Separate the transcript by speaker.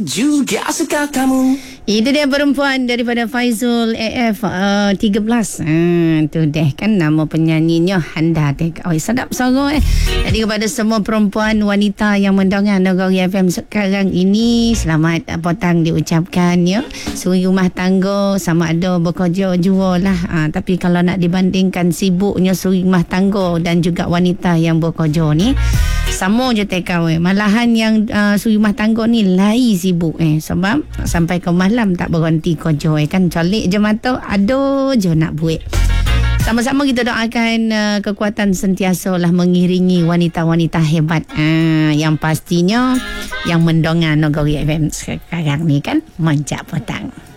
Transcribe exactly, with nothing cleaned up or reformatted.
Speaker 1: Juga suka kamu.
Speaker 2: Itu dia perempuan daripada Faizul A F uh, tiga belas. Hmm, tu deh kan nama penyanyinya. Handa deh. Oh, sedap suara eh. Jadi kepada semua perempuan wanita yang mendengar Nagari F M sekarang ini, selamat petang diucapkan ya. Suri rumah tangga sama ada bekerja jua lah. Ha, tapi kalau nak dibandingkan sibuknya suri rumah tangga dan juga wanita yang bekerja ni, sama je tekau eh. Malahan yang uh, suri rumah tangga ni lai sibuk eh. Sebab sampai ke malam tak berhenti kerja eh. Kan colik je mata, aduh je nak buat. Sama-sama kita doakan uh, kekuatan sentiasa lah mengiringi wanita-wanita hebat. Uh, yang pastinya yang mendengar Nagari F M sekarang ni kan, Manjak Petang.